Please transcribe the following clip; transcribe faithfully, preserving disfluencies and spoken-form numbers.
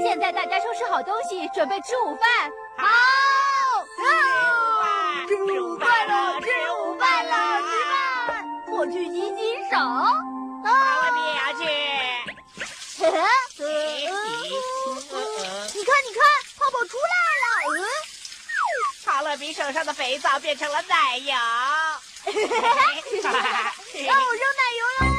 现在大家收拾好东西，准备吃午饭。好， 吃午饭了，吃午饭了，吃饭！ 我去洗洗手。 好了，别要去。 你看，你看，泡泡出来了。嗯， 卡乐比手上的肥皂变成了奶油。 让我扔奶油了。